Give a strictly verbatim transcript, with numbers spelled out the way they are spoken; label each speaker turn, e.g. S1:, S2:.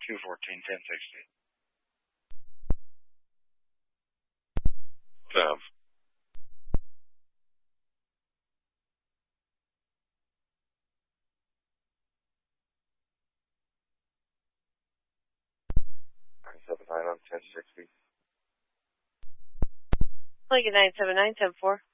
S1: two fourteen ten sixty.
S2: Sev. nine seven nine on ten sixty.
S3: Lincoln nine seven nine ten four.